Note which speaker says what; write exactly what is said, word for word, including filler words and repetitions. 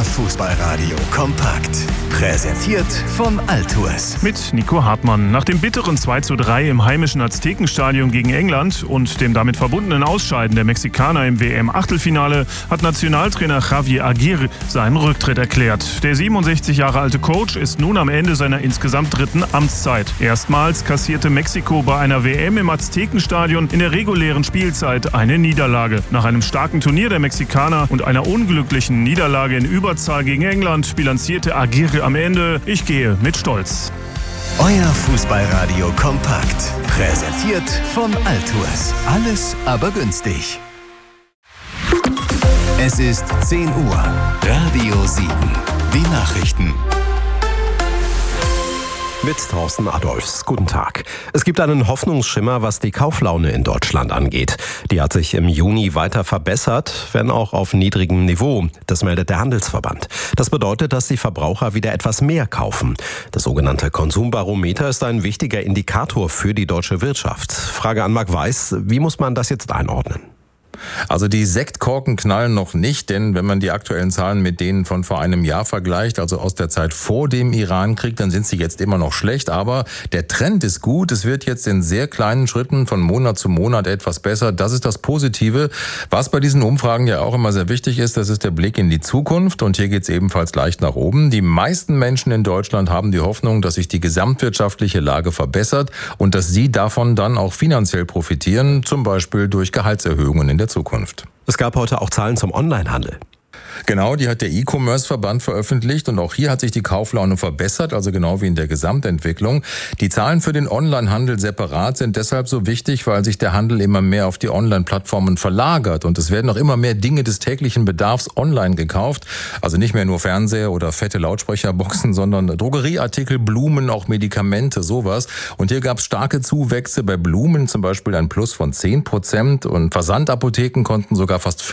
Speaker 1: Fußballradio kompakt. Präsentiert von Altours.
Speaker 2: Mit Nico Hartmann. Nach dem bitteren zwei zu drei im heimischen Aztekenstadion gegen England und dem damit verbundenen Ausscheiden der Mexikaner im W M-Achtelfinale hat Nationaltrainer Javier Aguirre seinen Rücktritt erklärt. Der siebenundsechzig Jahre alte Coach ist nun am Ende seiner insgesamt dritten Amtszeit. Erstmals kassierte Mexiko bei einer W M im Aztekenstadion in der regulären Spielzeit eine Niederlage. Nach einem starken Turnier der Mexikaner und einer unglücklichen Niederlage in Überzahl gegen England bilanzierte Aguirre am Ende: Ich gehe mit Stolz.
Speaker 1: Euer Fußballradio kompakt. Präsentiert von Altours. Alles aber günstig. Es ist zehn Uhr. Radio sieben. Die Nachrichten.
Speaker 3: Mit Thorsten Adolfs. Guten Tag. Es gibt einen Hoffnungsschimmer, was die Kauflaune in Deutschland angeht. Die hat sich im Juni weiter verbessert, wenn auch auf niedrigem Niveau. Das meldet der Handelsverband. Das bedeutet, dass die Verbraucher wieder etwas mehr kaufen. Das sogenannte Konsumbarometer ist ein wichtiger Indikator für die deutsche Wirtschaft. Frage an Marc Weiß, wie muss man das jetzt einordnen?
Speaker 4: Also die Sektkorken knallen noch nicht, denn wenn man die aktuellen Zahlen mit denen von vor einem Jahr vergleicht, also aus der Zeit vor dem Irankrieg, dann sind sie jetzt immer noch schlecht. Aber der Trend ist gut. Es wird jetzt in sehr kleinen Schritten von Monat zu Monat etwas besser. Das ist das Positive. Was bei diesen Umfragen ja auch immer sehr wichtig ist, das ist der Blick in die Zukunft. Und hier geht es ebenfalls leicht nach oben. Die meisten Menschen in Deutschland haben die Hoffnung, dass sich die gesamtwirtschaftliche Lage verbessert und dass sie davon dann auch finanziell profitieren, zum Beispiel durch Gehaltserhöhungen in der Zukunft.
Speaker 3: Es gab heute auch Zahlen zum Onlinehandel.
Speaker 4: Genau, die hat der E-Commerce-Verband veröffentlicht und auch hier hat sich die Kauflaune verbessert, also genau wie in der Gesamtentwicklung. Die Zahlen für den Onlinehandel separat sind deshalb so wichtig, weil sich der Handel immer mehr auf die Online-Plattformen verlagert und es werden auch immer mehr Dinge des täglichen Bedarfs online gekauft. Also nicht mehr nur Fernseher oder fette Lautsprecherboxen, sondern Drogerieartikel, Blumen, auch Medikamente, sowas. Und hier gab es starke Zuwächse bei Blumen, zum Beispiel ein Plus von zehn Prozent und Versandapotheken konnten sogar fast